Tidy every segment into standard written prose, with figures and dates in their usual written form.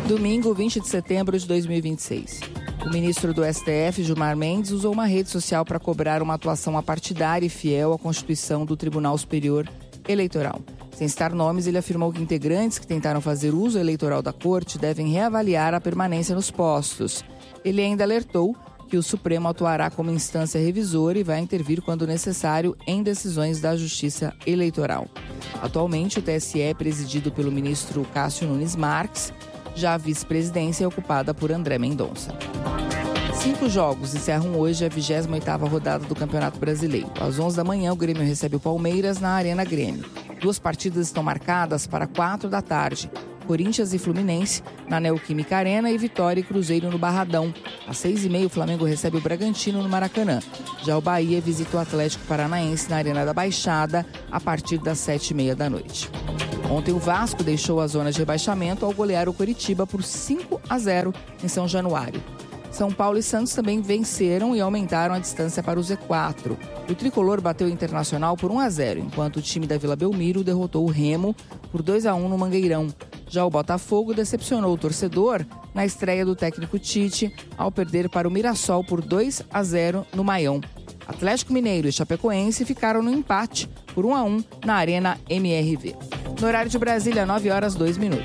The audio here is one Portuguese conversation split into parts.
Domingo, 20 de setembro de 2026. O ministro do STF, Gilmar Mendes, usou uma rede social para cobrar uma atuação apartidária e fiel à Constituição do Tribunal Superior Eleitoral. Sem citar nomes, ele afirmou que integrantes que tentaram fazer uso eleitoral da corte devem reavaliar a permanência nos postos. Ele ainda alertou que o Supremo atuará como instância revisora e vai intervir quando necessário em decisões da Justiça Eleitoral. Atualmente, o TSE é presidido pelo ministro Cássio Nunes Marques. Já a vice-presidência é ocupada por André Mendonça. 5 jogos encerram hoje a 28ª rodada do Campeonato Brasileiro. Às 11 da manhã, o Grêmio recebe o Palmeiras na Arena Grêmio. 2 partidas estão marcadas para 4 da tarde. Corinthians e Fluminense na Neoquímica Arena e Vitória e Cruzeiro no Barradão. Às 6h30, o Flamengo recebe o Bragantino no Maracanã. Já o Bahia visita o Atlético Paranaense na Arena da Baixada a partir das 7h30 da noite. Ontem o Vasco deixou a zona de rebaixamento ao golear o Coritiba por 5-0 em São Januário. São Paulo e Santos também venceram e aumentaram a distância para o Z4. O tricolor bateu o Internacional por 1-0, enquanto o time da Vila Belmiro derrotou o Remo por 2-1 no Mangueirão. Já o Botafogo decepcionou o torcedor na estreia do técnico Tite ao perder para o Mirassol por 2-0 no Maião. Atlético Mineiro e Chapecoense ficaram no empate por 1-1 na Arena MRV. No horário de Brasília, 9h02.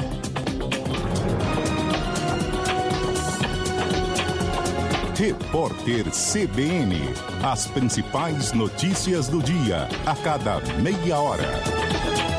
Repórter CBN. As principais notícias do dia, a cada meia hora.